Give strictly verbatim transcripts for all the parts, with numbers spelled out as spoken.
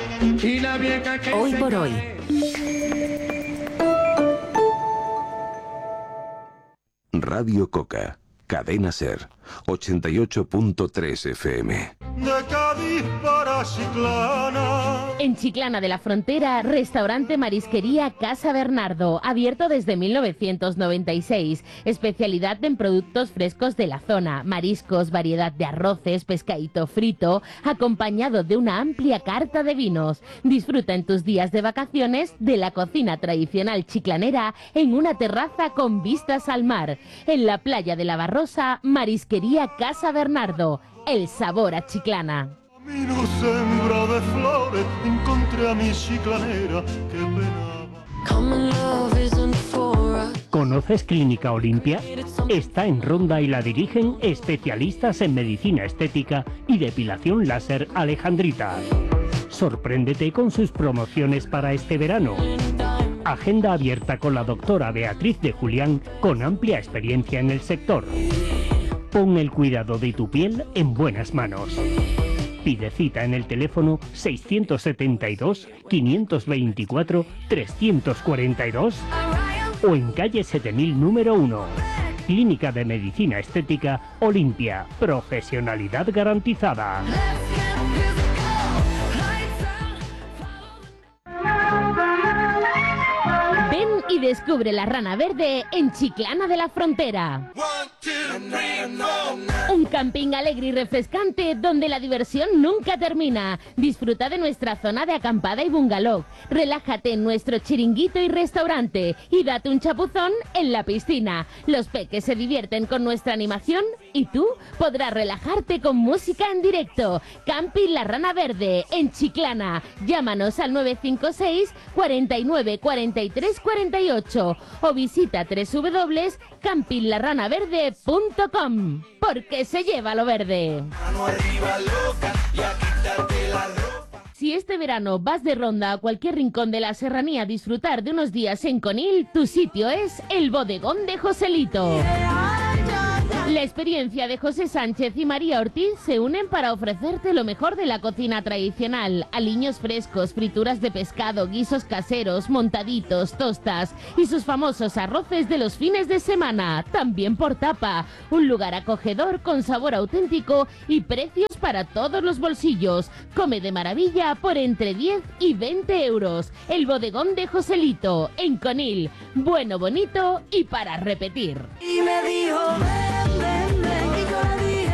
y la vieja que Hoy por hoy. Radio Coca, Cadena Ser, ochenta y ocho punto tres F M. De Cádiz para Chiclana. En Chiclana de la Frontera, restaurante Marisquería Casa Bernardo, abierto desde mil novecientos noventa y seis. Especialidad en productos frescos de la zona, mariscos, variedad de arroces, pescadito frito, acompañado de una amplia carta de vinos. Disfruta en tus días de vacaciones de la cocina tradicional chiclanera en una terraza con vistas al mar. En la playa de la Barrosa, Marisquería Casa Bernardo. El sabor a Chiclana. Camino sembra de flores, encontré a mi chiclanera que penaba. ¿Conoces Clínica Olimpia? Está en Ronda y la dirigen especialistas en medicina estética y depilación láser Alejandrita. Sorpréndete con sus promociones para este verano. Agenda abierta con la doctora Beatriz de Julián, con amplia experiencia en el sector. Pon el cuidado de tu piel en buenas manos. Pide cita en el teléfono seiscientos setenta y dos, quinientos veinticuatro, trescientos cuarenta y dos o en calle siete mil número uno. Clínica de Medicina Estética Olimpia. Profesionalidad garantizada. Ven y descubre la Rana Verde en Chiclana de la Frontera. Un camping alegre y refrescante donde la diversión nunca termina. Disfruta de nuestra zona de acampada y bungalow. Relájate en nuestro chiringuito y restaurante y date un chapuzón en la piscina. Los peques se divierten con nuestra animación y tú podrás relajarte con música en directo. Camping La Rana Verde en Chiclana. Llámanos al nueve cinco seis, cuarenta y nueve, cuarenta y tres, cuarenta y ocho o visita doble u doble u doble u punto camping la rana verde punto com, porque se lleva lo verde. Si este verano vas de ronda a cualquier rincón de la serranía a disfrutar de unos días en Conil, tu sitio es el Bodegón de Joselito. La experiencia de José Sánchez y María Ortiz se unen para ofrecerte lo mejor de la cocina tradicional. Aliños frescos, frituras de pescado, guisos caseros, montaditos, tostas y sus famosos arroces de los fines de semana, también por tapa. Un lugar acogedor con sabor auténtico y precios para todos los bolsillos. Come de maravilla por entre diez y veinte euros. El Bodegón de Joselito, en Conil. Bueno, bonito y para repetir. Y me dijo, ven, ven, ven, y yo le dije,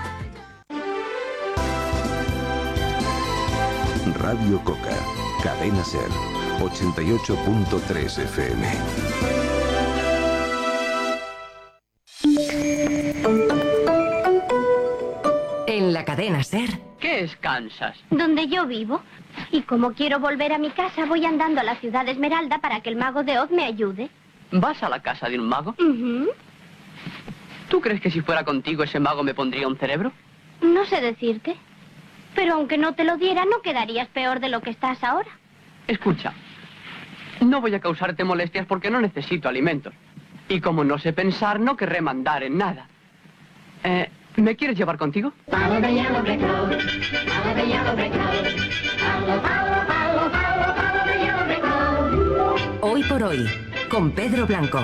Radio Coca, Cadena Ser, ochenta y ocho punto tres F M. En la Cadena Ser. ¿Qué es Kansas? Donde yo vivo. Y como quiero volver a mi casa, voy andando a la ciudad de Esmeralda para que el mago de Oz me ayude. ¿Vas a la casa de un mago? Uh-huh. ¿Tú crees que si fuera contigo ese mago me pondría un cerebro? No sé decirte. Pero aunque no te lo diera, no quedarías peor de lo que estás ahora. Escucha, no voy a causarte molestias porque no necesito alimentos. Y como no sé pensar, no querré mandar en nada. Eh, ¿me quieres llevar contigo? Hoy por hoy, con Pedro Blanco.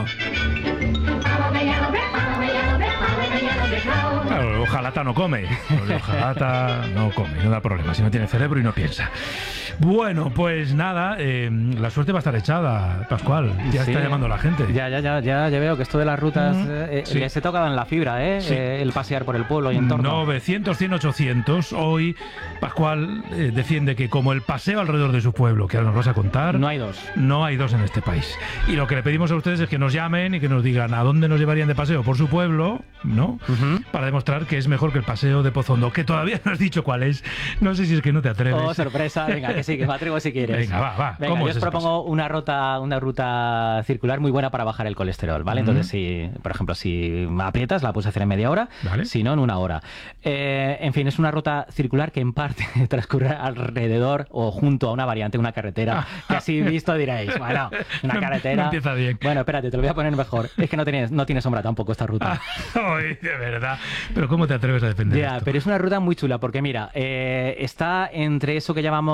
Claro, ojalata no come. Ojalata no come, no da problema. Si no tiene cerebro y no piensa. Bueno, pues nada, eh, la suerte va a estar echada, Pascual. Ya sí, está llamando la gente. Ya, ya, ya, ya, ya veo que esto de las rutas uh-huh. eh, sí. les he tocado en la fibra, ¿eh? Sí. eh el pasear por el pueblo y entorno. novecientos, cien, ochocientos. Hoy Pascual eh, defiende que como el paseo alrededor de su pueblo, que ahora nos vas a contar, no hay dos. No hay dos en este país. Y lo que le pedimos a ustedes es que nos llamen y que nos digan a dónde nos llevarían de paseo por su pueblo, ¿no? Uh-huh. Para demostrar que es mejor que el paseo de Pozondo, que todavía no has dicho cuál es. No sé si es que no te atreves. Oh, sorpresa. Venga, que sí, que me atrevo si quieres. Venga, va, va. Venga, yo os propongo una ruta, una ruta circular muy buena para bajar el colesterol, ¿vale? Uh-huh. Entonces, si, por ejemplo, si me aprietas, la puedes hacer en media hora, ¿vale? Si no, en una hora. Eh, en fin, es una ruta circular que en parte transcurre alrededor o junto a una variante, una carretera, que así visto diréis, bueno, una no, carretera... No empieza bien. Bueno, espérate, te lo voy a poner mejor. Es que no tiene, no tiene sombra tampoco esta ruta. Ay, de verdad. Pero ¿cómo te atreves a defender Ya, esto? Pero es una ruta muy chula porque, mira, eh, está entre eso que llamamos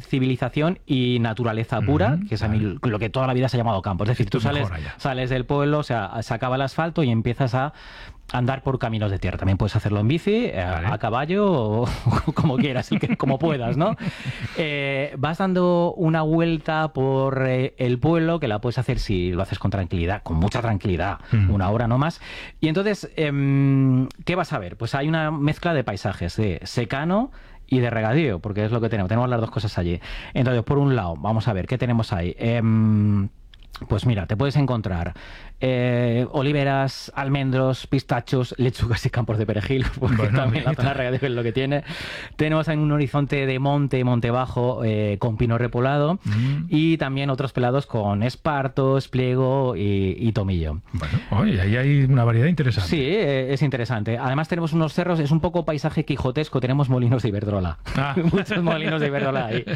civilización y naturaleza pura, uh-huh, que es a mí lo que toda la vida se ha llamado campo. Es decir, tú sales, sales del pueblo, o sea, se acaba el asfalto y empiezas a andar por caminos de tierra. También puedes hacerlo en bici, vale. a, a caballo o, o como quieras, y que, como puedas, ¿no? Eh, vas dando una vuelta por eh, el pueblo, que la puedes hacer si lo haces con tranquilidad, con mucha tranquilidad, mm. una hora no más. Y entonces, eh, ¿qué vas a ver? Pues hay una mezcla de paisajes, de secano y de regadío, porque es lo que tenemos. Tenemos las dos cosas allí. Entonces, por un lado, vamos a ver, ¿qué tenemos ahí? Eh, Pues mira, te puedes encontrar eh, oliveras, almendros, pistachos, lechugas y campos de perejil, porque bueno, también la zona de regadío es lo que tiene. Tenemos en un horizonte de monte, monte bajo, eh, con pino repolado, mm. y también otros pelados con esparto, espliego y, y tomillo. Bueno, oye, ahí hay una variedad interesante. Sí, eh, es interesante. Además tenemos unos cerros, es un poco paisaje quijotesco, tenemos molinos de Iberdrola. Ah. Muchos molinos de Iberdrola ahí.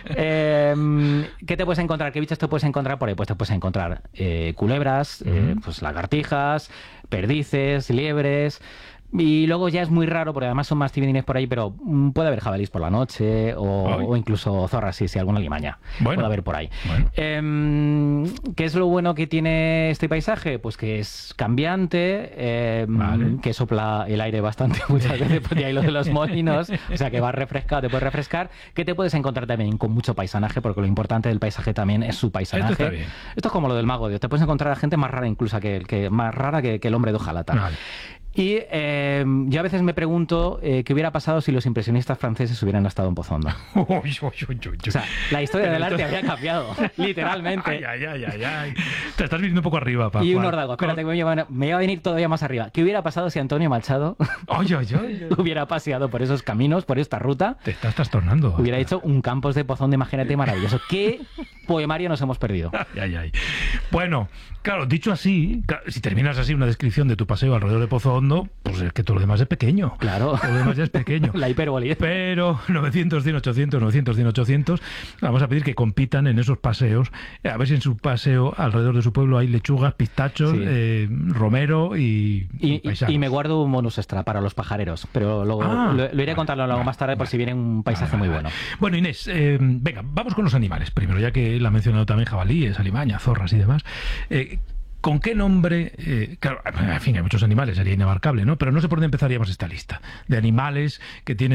Eh, ¿Qué te puedes encontrar? ¿Qué bichos te puedes encontrar por ahí? Pues te puedes encontrar eh, culebras, uh-huh. eh, pues lagartijas, perdices, liebres. Y luego ya es muy raro, porque además son más tibidines por ahí, pero mm, puede haber jabalís por la noche o, o incluso zorras, sí, sí, alguna limaña bueno. puede haber por ahí. Bueno. Eh, ¿Qué es lo bueno que tiene este paisaje? Pues que es cambiante, eh, vale. que sopla el aire bastante muchas veces, porque hay lo de los molinos, o sea que va refrescado, te puedes refrescar. Que te puedes encontrar también con mucho paisaje, porque lo importante del paisaje también es su paisaje. Esto está bien. Esto es como lo del mago de Oz, te puedes encontrar a gente más rara incluso que, que más rara que, que el hombre de hojalata. Vale. Y eh, yo a veces me pregunto eh, qué hubiera pasado si los impresionistas franceses hubieran estado en Pozondo. O sea, la historia del arte habría cambiado, literalmente. Ay, ay, ay, ay, ay. Te estás viniendo un poco arriba, Paco. Y un ordago, espérate, me iba, me iba a venir todavía más arriba. ¿Qué hubiera pasado si Antonio Machado ay, ay, ay, ay. hubiera paseado por esos caminos, por esta ruta? Te estás trastornando. Hubiera hecho un Campos de Pozondo, imagínate, maravilloso. ¿Qué poemario nos hemos perdido? Ay, ay, ay. Bueno, claro, dicho así, si terminas así una descripción de tu paseo alrededor de Pozondo, pues es que todo lo demás es pequeño. Claro. Todo lo demás ya es pequeño. La hipérbole. Pero novecientos, cien, ochocientos, novecientos, cien, ochocientos, vamos a pedir que compitan en esos paseos. A ver si en su paseo alrededor de su pueblo hay lechugas, pistachos, sí. eh, romero y, y, y, y me guardo un bonus extra para los pajareros, pero luego ah, lo, lo iré a contarlo luego más tarde, vale, por si viene un paisaje vale, muy bueno. Bueno, Inés, eh, venga, vamos con los animales. Primero, ya que la ha mencionado también jabalíes, alimaña, zorras y demás. Eh, ¿Con qué nombre? Eh, claro, en fin, hay muchos animales, sería inabarcable, ¿no? Pero no sé por dónde empezaríamos esta lista de animales que tienen